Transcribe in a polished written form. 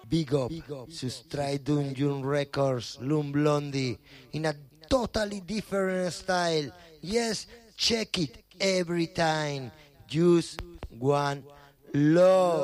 Big up to Stray Dungeon Records, Loom Blondie, in a totally different style. Yes, check it every time. Use one love.